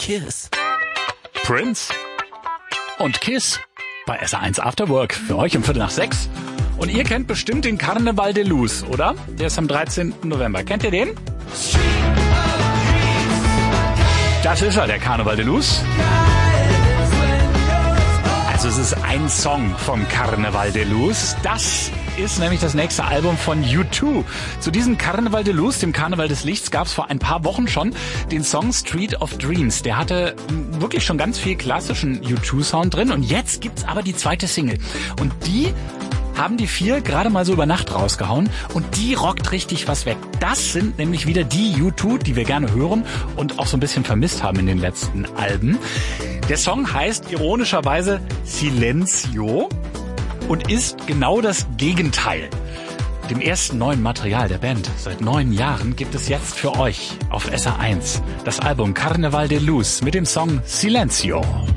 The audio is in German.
Kiss. Prince und Kiss bei SR1 After Work für euch um 5:45. Und ihr kennt bestimmt den Carnaval de Luz, oder? Der ist am 13. November. Kennt ihr den? Das ist er, der Carnaval de Luz. Also es ist ein Song vom Carnaval de Luz. Das ist nämlich das nächste Album von U2. Zu diesem Carnaval de Luz, dem Karneval des Lichts, gab es vor ein paar Wochen schon den Song Street of Dreams. Der hatte wirklich schon ganz viel klassischen U2-Sound drin. Und jetzt gibt's aber die zweite Single. Und die haben die 4 gerade mal so über Nacht rausgehauen und die rockt richtig was weg. Das sind nämlich wieder die U2, die wir gerne hören und auch so ein bisschen vermisst haben in den letzten Alben. Der Song heißt ironischerweise Silencio und ist genau das Gegenteil. Dem ersten neuen Material der Band seit 9 Jahren gibt es jetzt für euch auf SR1 das Album Carnaval de Luz mit dem Song Silencio.